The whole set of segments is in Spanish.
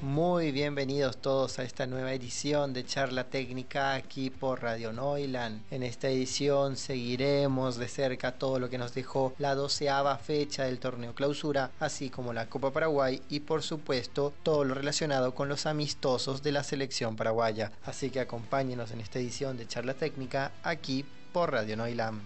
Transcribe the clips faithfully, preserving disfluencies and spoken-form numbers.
Muy bienvenidos todos a esta nueva edición de Charla Técnica aquí por Radio Neuland. En esta edición seguiremos de cerca todo lo que nos dejó la doceava fecha del torneo Clausura, así como la Copa Paraguay y por supuesto todo lo relacionado con los amistosos de la selección paraguaya. Así que acompáñenos en esta edición de Charla Técnica aquí por Radio Neuland.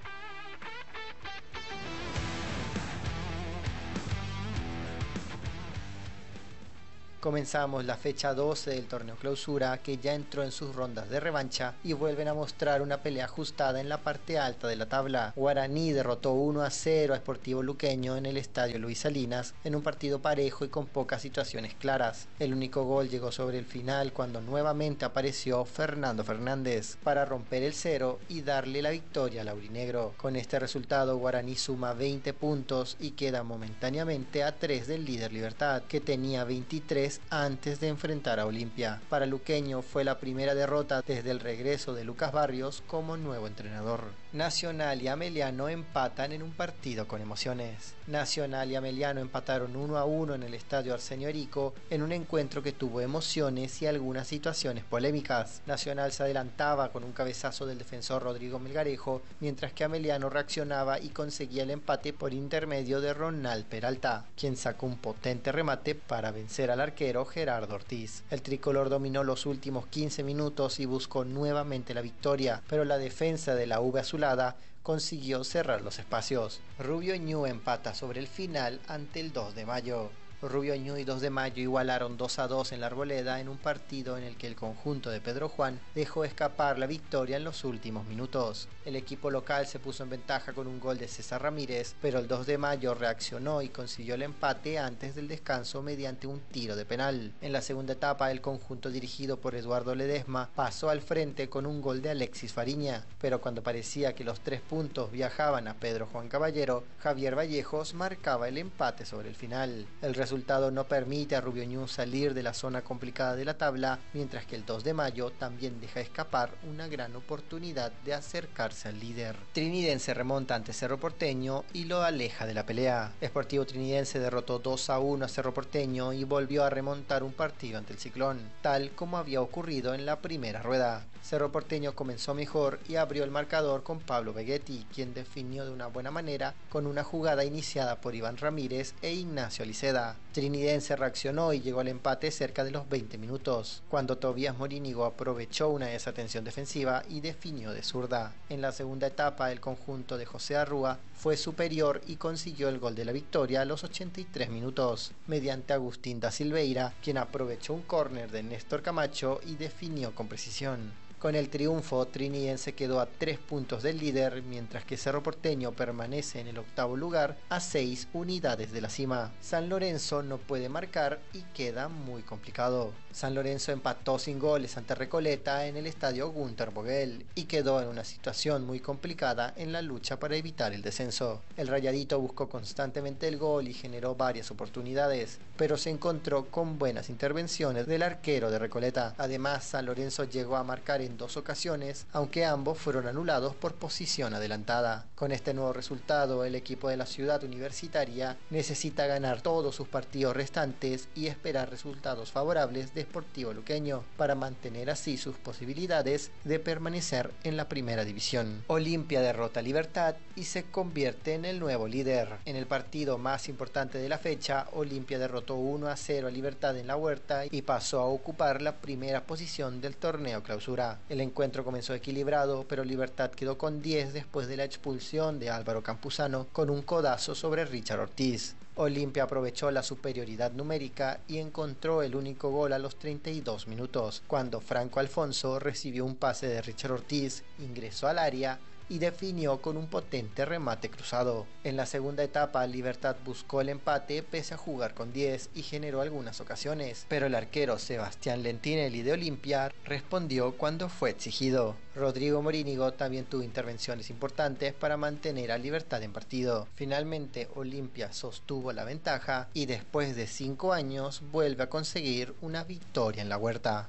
Comenzamos la fecha doce del torneo Clausura, que ya entró en sus rondas de revancha y vuelven a mostrar una pelea ajustada en la parte alta de la tabla. Guaraní derrotó uno a cero a Sportivo Luqueño en el estadio Luis Salinas en un partido parejo y con pocas situaciones claras. El único gol llegó sobre el final cuando nuevamente apareció Fernando Fernández para romper el cero y darle la victoria al aurinegro. Con este resultado Guaraní suma veinte puntos y queda momentáneamente a tres del líder Libertad, que tenía veintitrés antes de enfrentar a Olimpia. Para Luqueño fue la primera derrota desde el regreso de Lucas Barrios como nuevo entrenador. Nacional y Ameliano empatan en un partido con emociones. Nacional y Ameliano empataron uno a uno en el estadio Arsenio Erico en un encuentro que tuvo emociones y algunas situaciones polémicas. Nacional se adelantaba con un cabezazo del defensor Rodrigo Melgarejo, mientras que Ameliano reaccionaba y conseguía el empate por intermedio de Ronald Peralta, quien sacó un potente remate para vencer al arquero Gerardo Ortiz. El tricolor dominó los últimos quince minutos y buscó nuevamente la victoria, pero la defensa de la V azulada consiguió cerrar los espacios. Rubio Ñu empata sobre el final ante el dos de mayo. Rubio Ñu y dos de mayo igualaron dos a dos en la Arboleda en un partido en el que el conjunto de Pedro Juan dejó escapar la victoria en los últimos minutos. El equipo local se puso en ventaja con un gol de César Ramírez, pero el dos de mayo reaccionó y consiguió el empate antes del descanso mediante un tiro de penal. En la segunda etapa el conjunto dirigido por Eduardo Ledesma pasó al frente con un gol de Alexis Fariña, pero cuando parecía que los tres puntos viajaban a Pedro Juan Caballero, Javier Vallejos marcaba el empate sobre el final. El resultado El resultado no permite a Rubio Ñu salir de la zona complicada de la tabla, mientras que el dos de mayo también deja escapar una gran oportunidad de acercarse al líder. Trinidense remonta ante Cerro Porteño y lo aleja de la pelea. Sportivo Trinidense derrotó dos a uno a Cerro Porteño y volvió a remontar un partido ante el Ciclón, tal como había ocurrido en la primera rueda. Cerro Porteño comenzó mejor y abrió el marcador con Pablo Beghetti, quien definió de una buena manera con una jugada iniciada por Iván Ramírez e Ignacio Aliceda. Trinidense reaccionó y llegó al empate cerca de los veinte minutos, cuando Tobías Morínigo aprovechó una desatención defensiva y definió de zurda. En la segunda etapa el conjunto de José Arrúa fue superior y consiguió el gol de la victoria a los ochenta y tres minutos, mediante Agustín da Silveira, quien aprovechó un córner de Néstor Camacho y definió con precisión. Con el triunfo, Trinidense quedó a tres puntos del líder, mientras que Cerro Porteño permanece en el octavo lugar a seis unidades de la cima. San Lorenzo no puede marcar y queda muy complicado. San Lorenzo empató sin goles ante Recoleta en el estadio Gunter Vogel y quedó en una situación muy complicada en la lucha para evitar el descenso. El Rayadito buscó constantemente el gol y generó varias oportunidades, pero se encontró con buenas intervenciones del arquero de Recoleta. Además, San Lorenzo llegó a marcar en dos ocasiones, aunque ambos fueron anulados por posición adelantada. Con este nuevo resultado, el equipo de la ciudad universitaria necesita ganar todos sus partidos restantes y esperar resultados favorables de Sportivo Luqueño para mantener así sus posibilidades de permanecer en la primera división. Olimpia derrota a Libertad y se convierte en el nuevo líder. En el partido más importante de la fecha, Olimpia derrotó uno a cero a Libertad en la Huerta y pasó a ocupar la primera posición del torneo Clausura. El encuentro comenzó equilibrado, pero Libertad quedó con diez después de la expulsión de Álvaro Campuzano con un codazo sobre Richard Ortiz. Olimpia aprovechó la superioridad numérica y encontró el único gol a los treinta y dos minutos, cuando Franco Alfonso recibió un pase de Richard Ortiz, ingresó al área y definió con un potente remate cruzado. En la segunda etapa, Libertad buscó el empate pese a jugar con diez y generó algunas ocasiones, pero el arquero Sebastián Lentinelli de Olimpia respondió cuando fue exigido. Rodrigo Morínigo también tuvo intervenciones importantes para mantener a Libertad en partido. Finalmente, Olimpia sostuvo la ventaja y después de cinco años vuelve a conseguir una victoria en la Huerta.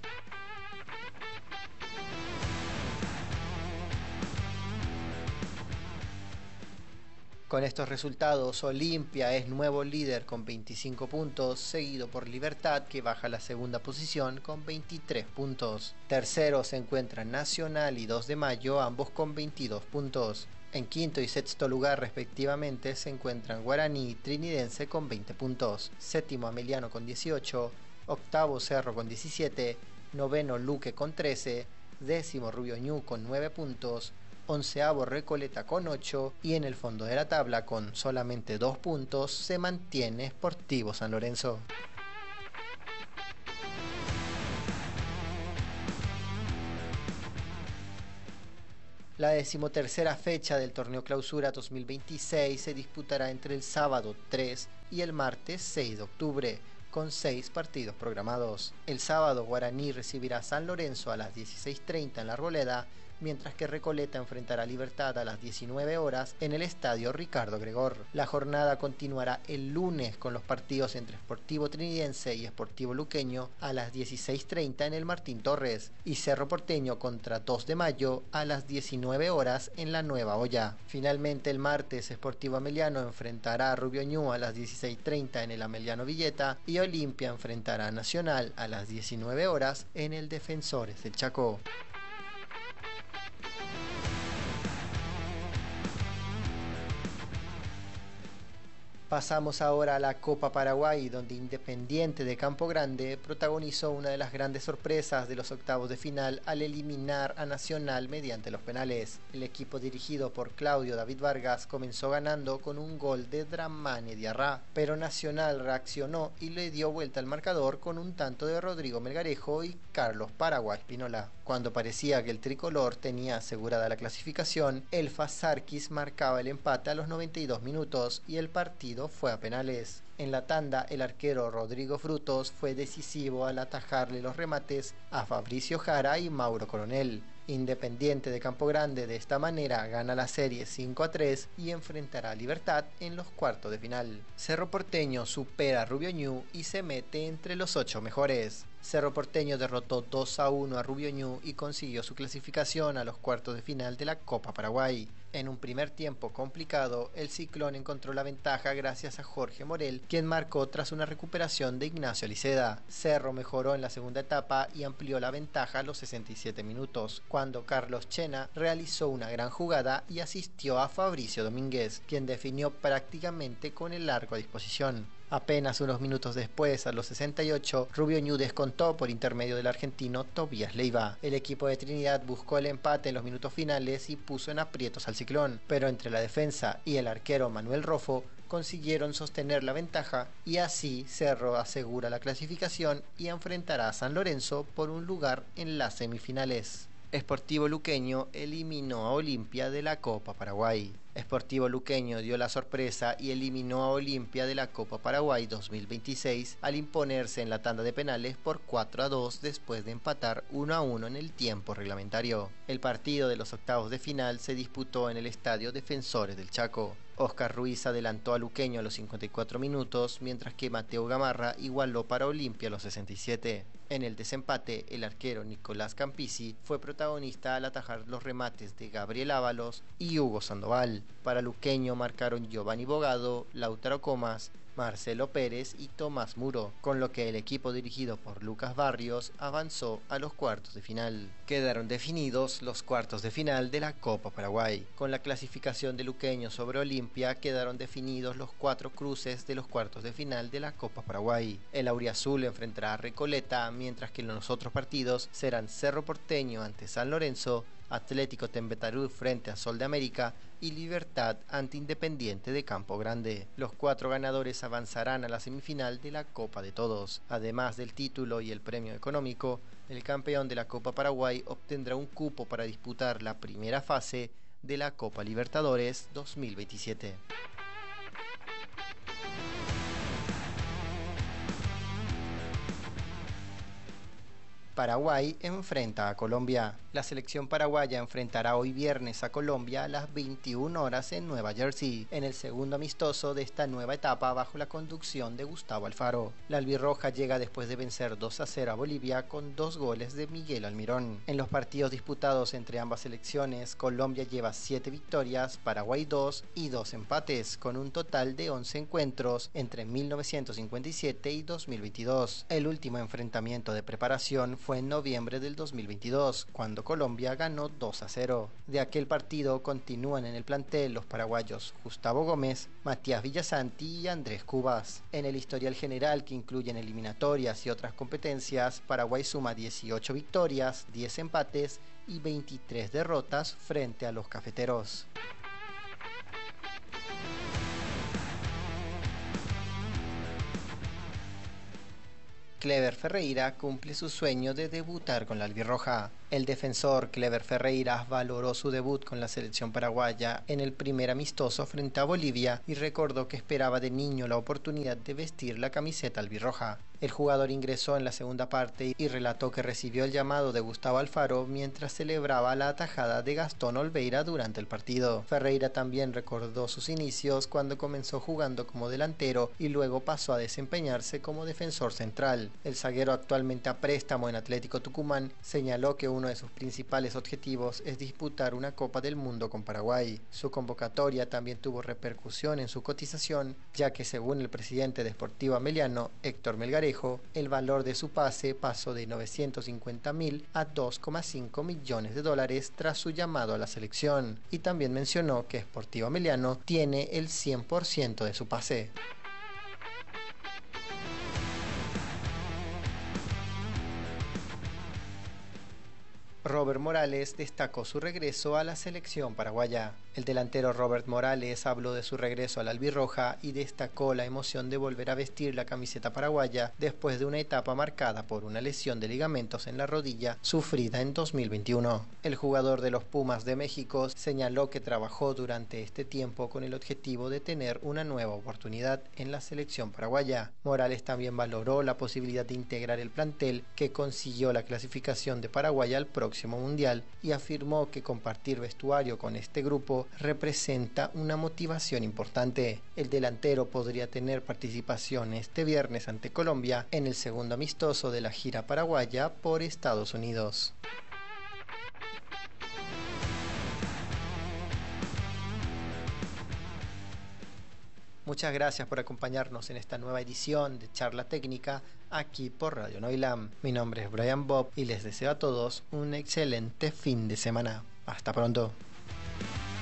Con estos resultados, Olimpia es nuevo líder con veinticinco puntos, seguido por Libertad, que baja a la segunda posición con veintitrés puntos. Tercero se encuentran Nacional y dos de Mayo, ambos con veintidós puntos. En quinto y sexto lugar respectivamente se encuentran Guaraní y Trinidense con veinte puntos. Séptimo Ameliano con dieciocho, octavo Cerro con diecisiete, noveno Luque con trece, décimo Rubio Ñu con nueve puntos, onceavo Recoleta con ocho y en el fondo de la tabla con solamente dos puntos se mantiene Sportivo San Lorenzo. La decimotercera fecha del torneo Clausura dos mil veintiséis se disputará entre el sábado tres y el martes seis de octubre, con seis partidos programados. El sábado Guaraní recibirá a San Lorenzo a las dieciséis treinta en la Arboleda, mientras que Recoleta enfrentará a Libertad a las diecinueve horas en el estadio Ricardo Gregor. La jornada continuará el lunes con los partidos entre Sportivo Trinidense y Sportivo Luqueño a las dieciséis treinta en el Martín Torres y Cerro Porteño contra dos de Mayo a las diecinueve horas en la Nueva Olla. Finalmente el martes Sportivo Ameliano enfrentará a Rubio Ñu a las dieciséis treinta en el Ameliano Villeta y Olimpia enfrentará a Nacional a las diecinueve horas en el Defensores del Chaco. Pasamos ahora a la Copa Paraguay, donde Independiente de Campo Grande protagonizó una de las grandes sorpresas de los octavos de final al eliminar a Nacional mediante los penales. El equipo dirigido por Claudio David Vargas comenzó ganando con un gol de Dramane Diarra, pero Nacional reaccionó y le dio vuelta al marcador con un tanto de Rodrigo Melgarejo y Carlos Paraguay Espinola. Cuando parecía que el tricolor tenía asegurada la clasificación, Elfa Sarkis marcaba el empate a los noventa y dos minutos y el partido fue a penales. En la tanda, el arquero Rodrigo Frutos fue decisivo al atajarle los remates a Fabricio Jara y Mauro Coronel. Independiente de Campo Grande de esta manera gana la serie cinco a tres y enfrentará a Libertad en los cuartos de final. Cerro Porteño supera a Rubio Ñu y se mete entre los ocho mejores. Cerro Porteño derrotó dos a uno a Rubio Ñu y consiguió su clasificación a los cuartos de final de la Copa Paraguay. En un primer tiempo complicado, el Ciclón encontró la ventaja gracias a Jorge Morel, quien marcó tras una recuperación de Ignacio Aliceda. Cerro mejoró en la segunda etapa y amplió la ventaja a los sesenta y siete minutos, cuando Carlos Chena realizó una gran jugada y asistió a Fabricio Domínguez, quien definió prácticamente con el arco a disposición. Apenas unos minutos después, a los sesenta y ocho, Rubio Ñu descontó por intermedio del argentino Tobías Leiva. El equipo de Trinidad buscó el empate en los minutos finales y puso en aprietos al Ciclón, pero entre la defensa y el arquero Manuel Rofo consiguieron sostener la ventaja y así Cerro asegura la clasificación y enfrentará a San Lorenzo por un lugar en las semifinales. Sportivo Luqueño eliminó a Olimpia de la Copa Paraguay. Sportivo Luqueño dio la sorpresa y eliminó a Olimpia de la Copa Paraguay dos mil veintiséis al imponerse en la tanda de penales por cuatro a dos después de empatar uno a uno en el tiempo reglamentario. El partido de los octavos de final se disputó en el estadio Defensores del Chaco. Oscar Ruiz adelantó a Luqueño a los cincuenta y cuatro minutos, mientras que Mateo Gamarra igualó para Olimpia a los sesenta y siete. En el desempate, el arquero Nicolás Campisi fue protagonista al atajar los remates de Gabriel Ábalos y Hugo Sandoval. Para Luqueño marcaron Giovanni Bogado, Lautaro Comas, Marcelo Pérez y Tomás Muro, con lo que el equipo dirigido por Lucas Barrios avanzó a los cuartos de final. Quedaron definidos los cuartos de final de la Copa Paraguay. Con la clasificación de Luqueño sobre Olimpia quedaron definidos los cuatro cruces de los cuartos de final de la Copa Paraguay. El auriazul enfrentará a Recoleta, mientras que los otros partidos serán Cerro Porteño ante San Lorenzo, Atlético Tembetarú frente a Sol de América y Libertad ante Independiente de Campo Grande. Los cuatro ganadores avanzarán a la semifinal de la Copa de Todos. Además del título y el premio económico, el campeón de la Copa Paraguay obtendrá un cupo para disputar la primera fase de la Copa Libertadores dos mil veintisiete. Paraguay enfrenta a Colombia. La selección paraguaya enfrentará hoy viernes a Colombia a las veintiuna horas en Nueva Jersey, en el segundo amistoso de esta nueva etapa bajo la conducción de Gustavo Alfaro. La albirroja llega después de vencer dos a cero a Bolivia con dos goles de Miguel Almirón. En los partidos disputados entre ambas selecciones, Colombia lleva siete victorias, Paraguay dos y dos empates, con un total de once encuentros entre mil novecientos cincuenta y siete y dos mil veintidós. El último enfrentamiento de preparación fue en noviembre del dos mil veintidós, cuando Colombia ganó dos a cero. De aquel partido continúan en el plantel los paraguayos Gustavo Gómez, Matías Villasanti y Andrés Cubas. En el historial general, que incluyen eliminatorias y otras competencias, Paraguay suma dieciocho victorias, diez empates y veintitrés derrotas frente a los cafeteros. Clever Ferreira cumple su sueño de debutar con la albirroja. El defensor Clever Ferreira valoró su debut con la selección paraguaya en el primer amistoso frente a Bolivia y recordó que esperaba de niño la oportunidad de vestir la camiseta albirroja. El jugador ingresó en la segunda parte y relató que recibió el llamado de Gustavo Alfaro mientras celebraba la atajada de Gastón Olveira durante el partido. Ferreira también recordó sus inicios cuando comenzó jugando como delantero y luego pasó a desempeñarse como defensor central. El zaguero, actualmente a préstamo en Atlético Tucumán, señaló que uno de sus principales objetivos es disputar una Copa del Mundo con Paraguay. Su convocatoria también tuvo repercusión en su cotización, ya que según el presidente de Sportivo Ameliano, Héctor Melgarejo, el valor de su pase pasó de novecientos cincuenta mil a dos coma cinco millones de dólares tras su llamado a la selección, y también mencionó que Sportivo Ameliano tiene el cien por ciento de su pase. Robert Morales destacó su regreso a la selección paraguaya. El delantero Robert Morales habló de su regreso a la albirroja y destacó la emoción de volver a vestir la camiseta paraguaya después de una etapa marcada por una lesión de ligamentos en la rodilla sufrida en dos mil veintiuno. El jugador de los Pumas de México señaló que trabajó durante este tiempo con el objetivo de tener una nueva oportunidad en la selección paraguaya. Morales también valoró la posibilidad de integrar el plantel que consiguió la clasificación de Paraguay al próximo mundial y afirmó que compartir vestuario con este grupo representa una motivación importante. El delantero podría tener participación este viernes ante Colombia en el segundo amistoso de la gira paraguaya por Estados Unidos. Muchas gracias por acompañarnos en esta nueva edición de Charla Técnica aquí por Radio Noilam. Mi nombre es Brian Bob y les deseo a todos un excelente fin de semana. Hasta pronto.